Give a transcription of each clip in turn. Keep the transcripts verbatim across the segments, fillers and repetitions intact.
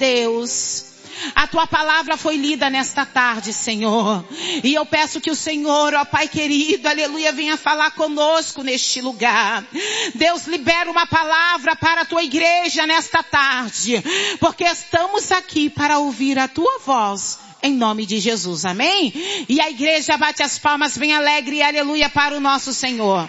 Deus, a tua palavra foi lida nesta tarde, Senhor. E eu peço que o Senhor, ó Pai querido, aleluia, venha falar conosco neste lugar. Deus, libera uma palavra para a tua igreja nesta tarde, porque estamos aqui para ouvir a tua voz. Em nome de Jesus, amém? E a igreja bate as palmas bem alegre, aleluia, para o nosso Senhor.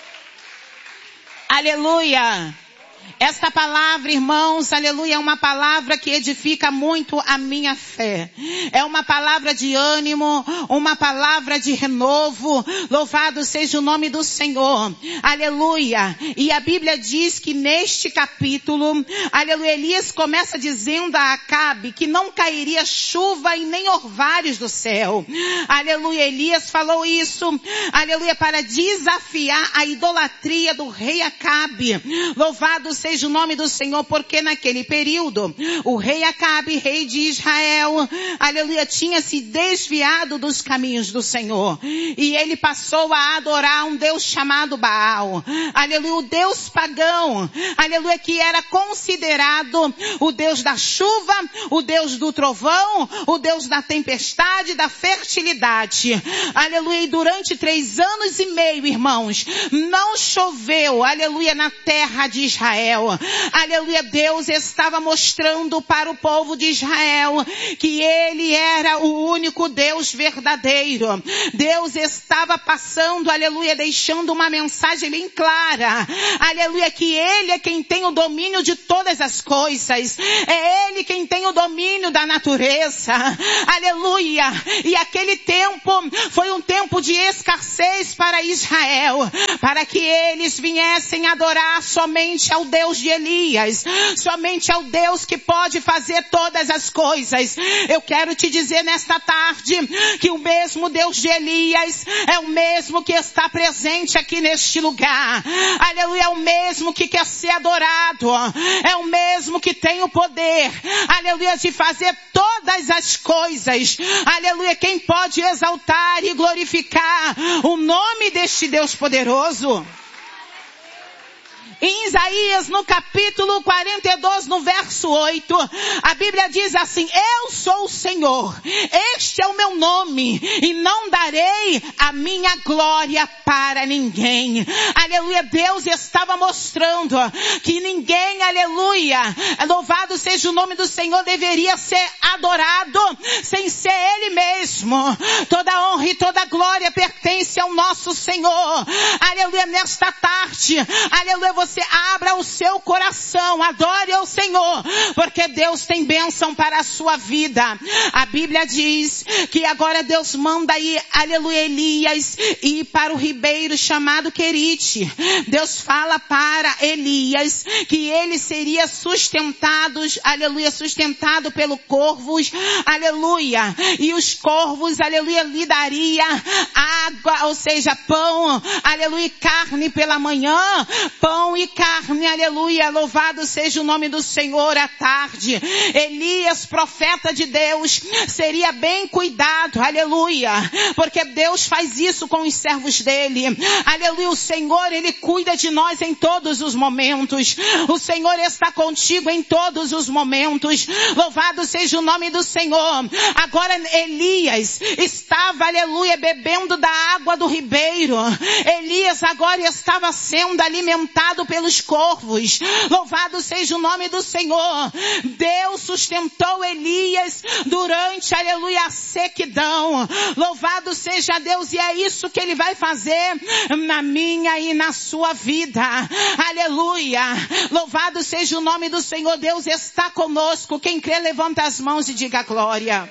Aleluia. Esta palavra, irmãos, aleluia, é uma palavra que edifica muito a minha fé. É uma palavra de ânimo, uma palavra de renovo. Louvado seja o nome do Senhor. Aleluia. E a Bíblia diz que neste capítulo, aleluia, Elias começa dizendo a Acabe que não cairia chuva e nem orvalhos do céu. Aleluia, Elias falou isso, aleluia, para desafiar a idolatria do rei Acabe. Louvado seja o nome do Senhor, porque naquele período, o rei Acabe, rei de Israel, aleluia, tinha se desviado dos caminhos do Senhor. E ele passou a adorar um Deus chamado Baal. Aleluia, o Deus pagão. Aleluia, que era considerado o Deus da chuva, o Deus do trovão, o Deus da tempestade, da fertilidade. Aleluia, e durante três anos e meio, irmãos, não choveu, aleluia, na terra de Israel. Aleluia, Deus estava mostrando para o povo de Israel que ele era o único Deus verdadeiro. Deus estava passando, aleluia, deixando uma mensagem bem clara. Aleluia, que ele é quem tem o domínio de todas as coisas. É ele quem tem o domínio da natureza. Aleluia. E aquele tempo foi um tempo de escassez para Israel, para que eles viessem adorar somente ao Deus de Elias, somente ao Deus que pode fazer todas as coisas. Eu quero te dizer nesta tarde que o mesmo Deus de Elias é o mesmo que está presente aqui neste lugar. Aleluia, é o mesmo que quer ser adorado, é o mesmo que tem o poder, aleluia, de fazer todas as coisas. Aleluia, quem pode exaltar e glorificar o nome deste Deus poderoso? Em Isaías, no capítulo quarenta e dois, no verso oito, a Bíblia diz assim: eu sou o Senhor, este é o meu nome, e não darei a minha glória para ninguém. Aleluia, Deus estava mostrando que ninguém, aleluia, louvado seja o nome do Senhor, deveria ser adorado sem ser Ele mesmo. Toda honra e toda glória pertence ao nosso Senhor. Aleluia, nesta tarde, aleluia, você Você abra o seu coração, adore ao Senhor, porque Deus tem bênção para a sua vida. A Bíblia diz que agora Deus manda ir, aleluia, Elias ir para o ribeiro chamado Querite. Deus fala para Elias que ele seria sustentado, aleluia, sustentado pelo corvos, aleluia, e os corvos, aleluia, lhe daria água, ou seja, pão, aleluia, carne pela manhã, pão e carne, aleluia, louvado seja o nome do Senhor à tarde. Elias, profeta de Deus, seria bem cuidado, aleluia, porque Deus faz isso com os servos dele. Aleluia, o Senhor, Ele cuida de nós em todos os momentos. O Senhor está contigo em todos os momentos. Louvado seja o nome do Senhor. Agora Elias estava, aleluia, bebendo da água do ribeiro. Elias agora estava sendo alimentado pelos corvos. Louvado seja o nome do Senhor. Deus sustentou Elias durante, aleluia, a sequidão. Louvado seja Deus, e é isso que Ele vai fazer na minha e na sua vida. Aleluia. Louvado seja o nome do Senhor. Deus está conosco. Quem crê, levanta as mãos e diga glória.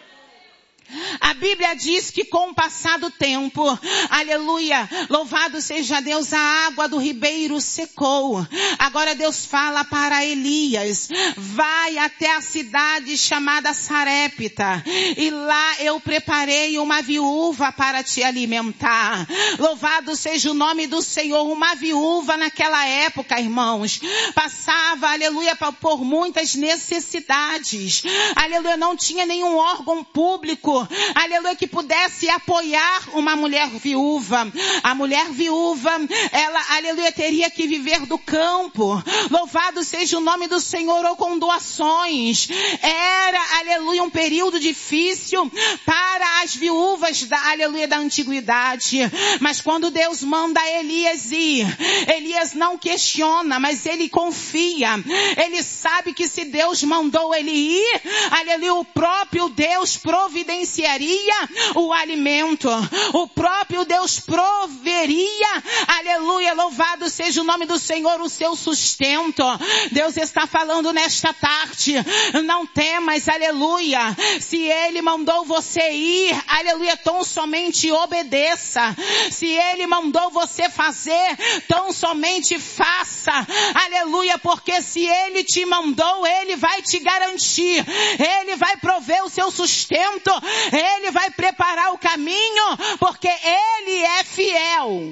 A Bíblia diz que com o passar do tempo, aleluia, louvado seja Deus, a água do ribeiro secou. Agora Deus fala para Elias: vai até a cidade chamada Sarepta, e lá eu preparei uma viúva para te alimentar. Louvado seja o nome do Senhor. Uma viúva naquela época, irmãos, passava, aleluia, por muitas necessidades. Aleluia, não tinha nenhum órgão público aleluia, que pudesse apoiar uma mulher viúva. A mulher viúva, ela, aleluia, teria que viver do campo. Louvado seja o nome do Senhor, ou com doações. Era, aleluia, um período difícil para as viúvas da, aleluia, da antiguidade. Mas quando Deus manda Elias ir, Elias não questiona, mas ele confia. Ele sabe que se Deus mandou ele ir, aleluia, o próprio Deus providenciaria o alimento. O próprio Deus proveria, aleluia, louvado seja o nome do Senhor, o seu sustento. Deus está falando nesta tarde, não temas, aleluia. Se Ele mandou você ir, aleluia, tão somente obedeça. Se Ele mandou você fazer, tão somente faça, aleluia, porque se Ele te mandou, Ele vai te garantir, Ele vai prover o seu sustento, Ele vai preparar o caminho, porque Ele é fiel.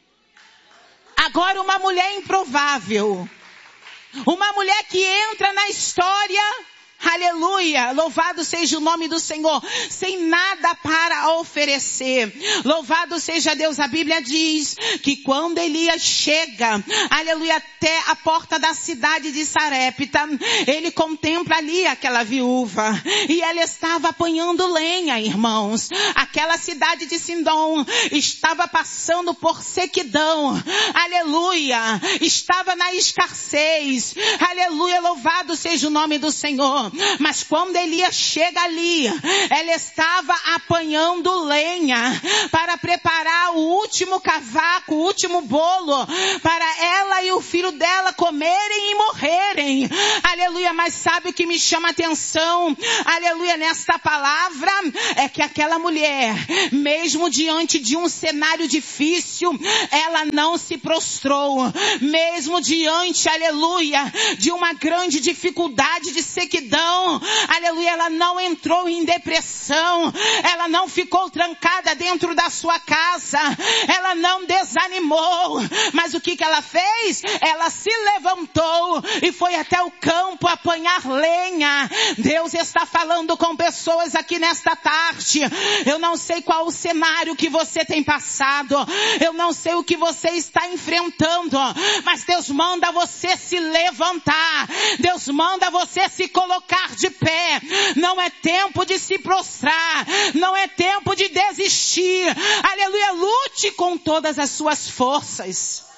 Agora, uma mulher improvável, uma mulher que entra na história, aleluia, louvado seja o nome do Senhor, sem nada para oferecer. Louvado seja Deus. A Bíblia diz que quando Elias chega, aleluia, até a porta da cidade de Sarepta, ele contempla ali aquela viúva, e ela estava apanhando lenha, irmãos. Aquela cidade de Sidom estava passando por sequidão, aleluia, estava na escassez, aleluia, louvado seja o nome do Senhor. Mas quando Elias chega ali, ela estava apanhando lenha para preparar o último cavaco, o último bolo, para ela e o filho dela comerem e morrerem. Aleluia, mas sabe o que me chama a atenção? Aleluia, nesta palavra, é que aquela mulher, mesmo diante de um cenário difícil, ela não se prostrou. Mesmo diante, aleluia, de uma grande dificuldade de sequidão, aleluia, ela não entrou em depressão, ela não ficou trancada dentro da sua casa, ela não desanimou, mas o que que ela fez? Ela se levantou e foi até o campo apanhar lenha. Deus está falando com pessoas aqui nesta tarde. Eu não sei qual o cenário que você tem passado, eu não sei o que você está enfrentando, mas Deus manda você se levantar, Deus manda você se colocar de pé. Não é tempo de se prostrar, não é tempo de desistir. Aleluia, lute com todas as suas forças.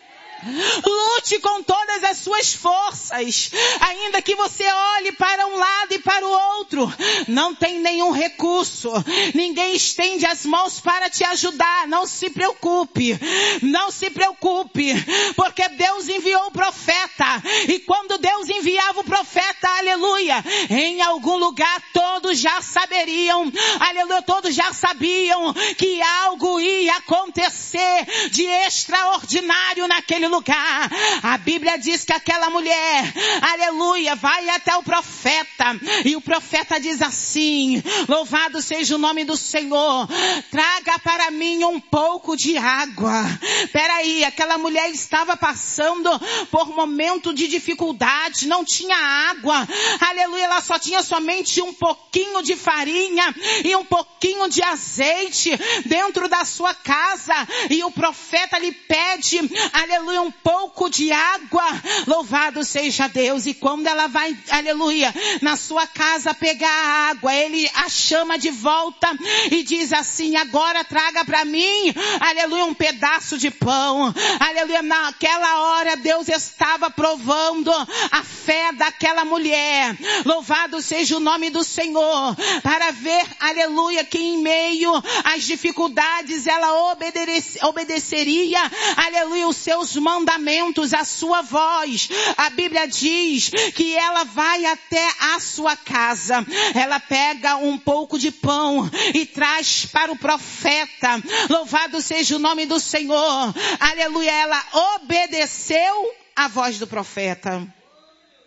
Lute com todas as suas forças, ainda que você olhe para um lado e para o outro, não tem nenhum recurso, ninguém estende as mãos para te ajudar. Não se preocupe, não se preocupe, porque Deus enviou o profeta, e quando Deus enviava o profeta, aleluia, em algum lugar todos já saberiam, aleluia, todos já sabiam que algo ia acontecer de extraordinário naquele lugar. Lugar. A Bíblia diz que aquela mulher, aleluia, vai até o profeta, e o profeta diz assim: louvado seja o nome do Senhor, traga para mim um pouco de água. Peraí, aquela mulher estava passando por um momento de dificuldade, não tinha água, aleluia, ela só tinha somente um pouquinho de farinha e um pouquinho de azeite dentro da sua casa, e o profeta lhe pede, aleluia, um pouco de água. Louvado seja Deus. E quando ela vai, aleluia, na sua casa pegar a água, ele a chama de volta e diz assim: agora traga para mim, aleluia, um pedaço de pão. Aleluia, naquela hora Deus estava provando a fé daquela mulher. Louvado seja o nome do Senhor, para ver, aleluia, que em meio às dificuldades ela obedece, obedeceria, aleluia, os seus mandamentos, a sua voz. A Bíblia diz que ela vai até a sua casa, ela pega um pouco de pão e traz para o profeta. Louvado seja o nome do Senhor. Aleluia, ela obedeceu a voz do profeta.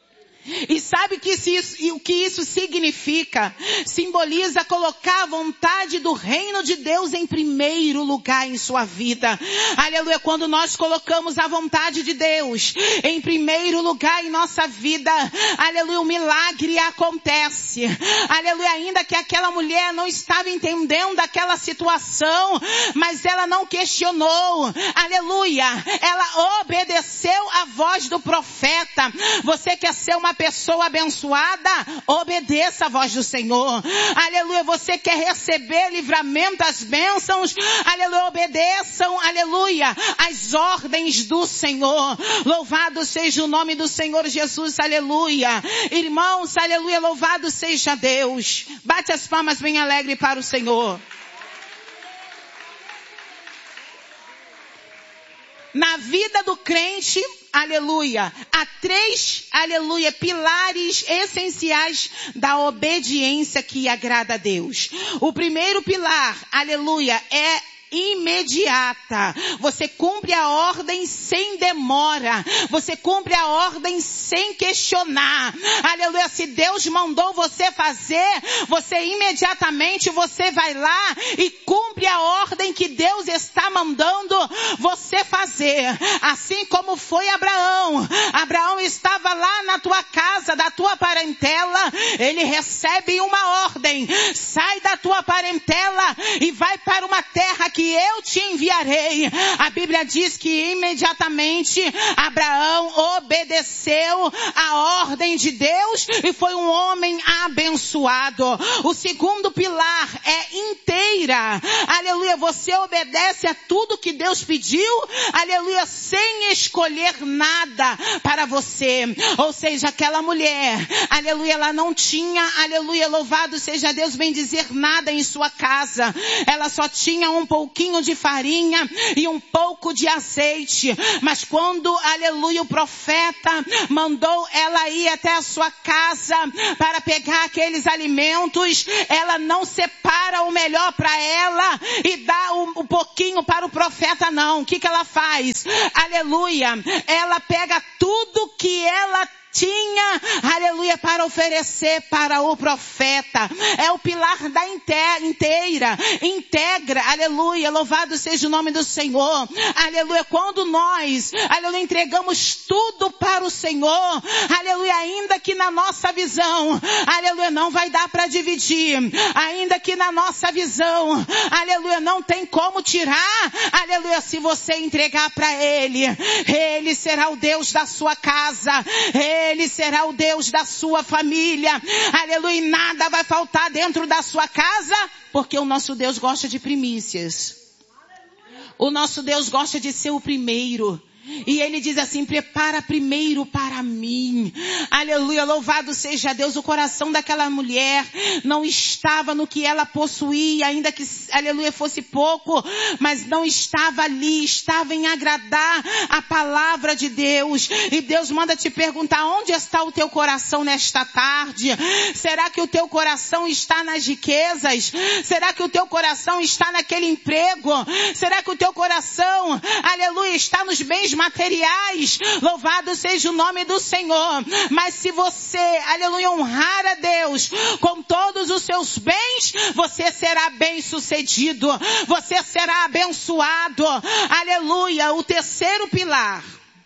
E sabe que isso, e o que isso significa? Simboliza colocar a vontade do reino de Deus em primeiro lugar em sua vida. Aleluia, quando nós colocamos a vontade de Deus em primeiro lugar em nossa vida, aleluia, o milagre acontece. Aleluia, ainda que aquela mulher não estava entendendo aquela situação, mas ela não questionou. Aleluia, ela obedeceu a voz do profeta. Você quer ser uma pessoa abençoada? Obedeça a voz do Senhor. Aleluia, você quer receber livramento, as bênçãos? Aleluia, obedeçam, aleluia, as ordens do Senhor. Louvado seja o nome do Senhor Jesus, aleluia. Irmãos, aleluia, louvado seja Deus. Bate as palmas bem alegre para o Senhor. Na vida do crente, aleluia, há três, aleluia, pilares essenciais da obediência que agrada a Deus. O primeiro pilar, aleluia, é imediata. Você cumpre a ordem sem demora. Você cumpre a ordem sem questionar. Aleluia. Se Deus mandou você fazer, você imediatamente você vai lá e cumpre a ordem que Deus está mandando você fazer. Assim como foi Abraão. Abraão estava lá na tua casa, da tua parentela. Ele recebe uma ordem. Sai da tua parentela e vai para uma terra que que eu te enviarei. A Bíblia diz que imediatamente Abraão obedeceu a ordem de Deus e foi um homem abençoado. O segundo pilar é inteira. Aleluia, você obedece a tudo que Deus pediu, aleluia, sem escolher nada para você. Ou seja, aquela mulher, aleluia, ela não tinha, aleluia, louvado seja Deus, bem dizer, nada em sua casa. Ela só tinha um pouquinho de farinha e um pouco de azeite. Mas quando, aleluia, o profeta mandou ela ir até a sua casa para pegar aqueles alimentos, ela não separa o melhor para ela e dá um, um pouquinho para o profeta, não. O que que ela faz? Aleluia, ela pega tudo que ela tinha, aleluia, para oferecer para o profeta. É o pilar da inteira, integra, aleluia, louvado seja o nome do Senhor, aleluia. Quando nós, aleluia, entregamos tudo para o Senhor, aleluia, ainda que na nossa visão, aleluia, não vai dar para dividir, ainda que na nossa visão, aleluia, não tem como tirar, aleluia, se você entregar para Ele, Ele será o Deus da sua casa, Ele Ele será o Deus da sua família. Aleluia. E nada vai faltar dentro da sua casa, porque o nosso Deus gosta de primícias. O nosso Deus gosta de ser o primeiro. E Ele diz assim, prepara primeiro para mim. Aleluia, louvado seja Deus. O coração daquela mulher não estava no que ela possuía, ainda que, aleluia, fosse pouco, mas não estava ali, estava em agradar a palavra de Deus. E Deus manda te perguntar, onde está o teu coração nesta tarde? Será que o teu coração está nas riquezas? Será que o teu coração está naquele emprego? Será que o teu coração, aleluia, está nos bens materiais? Louvado seja o nome do Senhor. Mas se você, aleluia, honrar a Deus com todos os seus bens, você será bem sucedido, você será abençoado. Aleluia. O terceiro pilar,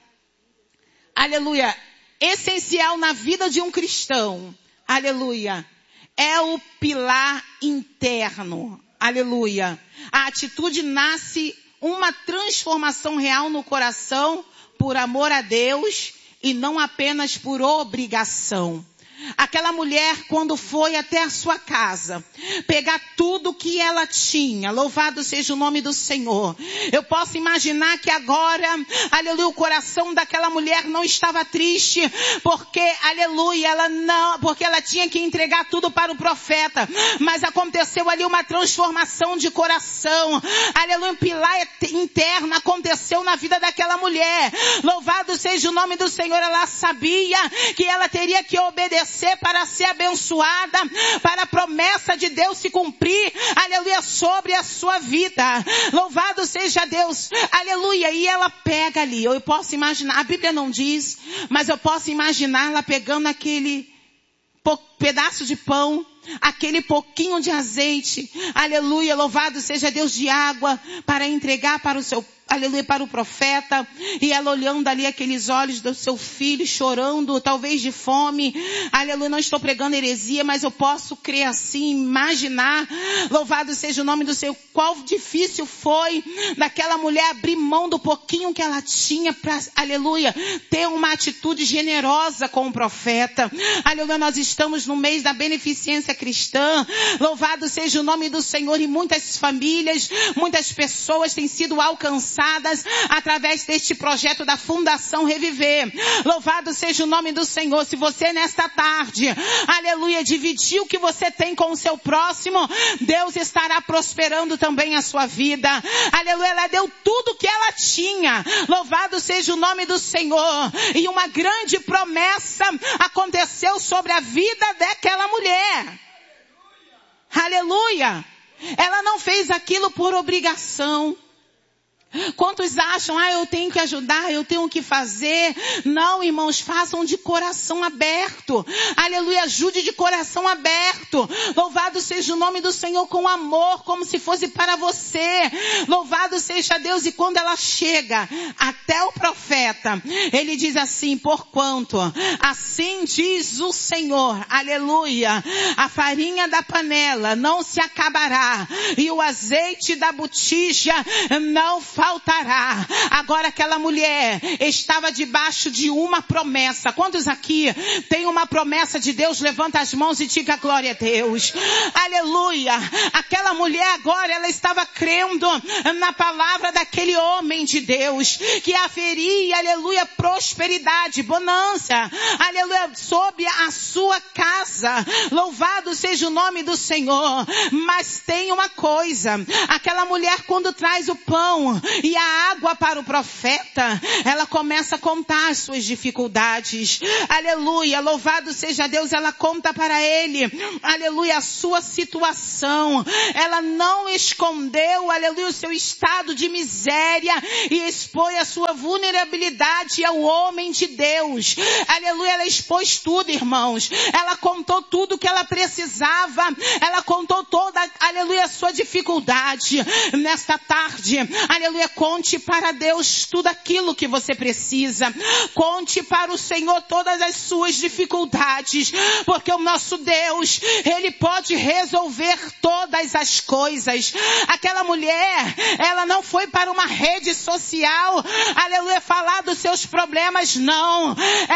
aleluia, essencial na vida de um cristão, aleluia, é o pilar interno. Aleluia. A atitude nasce uma transformação real no coração por amor a Deus e não apenas por obrigação. Aquela mulher, quando foi até a sua casa, pegar tudo que ela tinha, louvado seja o nome do Senhor. Eu posso imaginar que agora, aleluia, o coração daquela mulher não estava triste, porque, aleluia, ela não, porque ela tinha que entregar tudo para o profeta, mas aconteceu ali uma transformação de coração, aleluia, um pilar interno aconteceu na vida daquela mulher. Louvado seja o nome do Senhor. Ela sabia que ela teria que obedecer crescer, para ser abençoada, para a promessa de Deus se cumprir, aleluia, sobre a sua vida. Louvado seja Deus, aleluia. E ela pega ali, eu posso imaginar, a Bíblia não diz, mas eu posso imaginar ela pegando aquele pedaço de pão, aquele pouquinho de azeite, aleluia, louvado seja Deus, de água, para entregar para o seu, aleluia, para o profeta, e ela olhando ali aqueles olhos do seu filho, chorando, talvez de fome, aleluia, não estou pregando heresia, mas eu posso crer assim, imaginar, louvado seja o nome do Senhor, qual difícil foi daquela mulher abrir mão do pouquinho que ela tinha para, aleluia, ter uma atitude generosa com o profeta. Aleluia, nós estamos no mês da beneficência cristã, louvado seja o nome do Senhor, e muitas famílias, muitas pessoas têm sido alcançadas através deste projeto da Fundação Reviver. Louvado seja o nome do Senhor. Se você nesta tarde, aleluia, dividir o que você tem com o seu próximo, Deus estará prosperando também a sua vida. Aleluia, ela deu tudo que ela tinha. Louvado seja o nome do Senhor. E uma grande promessa aconteceu sobre a vida daquela mulher. Aleluia. Ela não fez aquilo por obrigação. Quantos acham, ah, eu tenho que ajudar, eu tenho que fazer? Não, irmãos, façam de coração aberto. Aleluia, ajude de coração aberto. Louvado seja o nome do Senhor, com amor, como se fosse para você. Louvado seja Deus. E quando ela chega até o profeta, ele diz assim, porquanto, assim diz o Senhor, aleluia, a farinha da panela não se acabará, e o azeite da botija não faltará. faltará. Agora aquela mulher estava debaixo de uma promessa. Quantos aqui tem uma promessa de Deus? Levanta as mãos e diga glória a Deus. Aleluia. Aquela mulher agora, ela estava crendo na palavra daquele homem de Deus, que haveria, aleluia, prosperidade, bonança, aleluia, sobre a sua casa. Louvado seja o nome do Senhor. Mas tem uma coisa, aquela mulher quando traz o pão e a água para o profeta, ela começa a contar as suas dificuldades. Aleluia, louvado seja Deus, ela conta para ele, aleluia, a sua situação. Ela não escondeu, aleluia, o seu estado de miséria e expôs a sua vulnerabilidade ao homem de Deus. Aleluia, ela expôs tudo, irmãos. Ela contou tudo que ela precisava. Ela contou toda, aleluia, a sua dificuldade. Nesta tarde, aleluia, conte para Deus tudo aquilo que você precisa. Conte para o Senhor todas as suas dificuldades, porque o nosso Deus, Ele pode resolver todas as coisas. Aquela mulher, ela não foi para uma rede social, aleluia, falar dos seus problemas, não.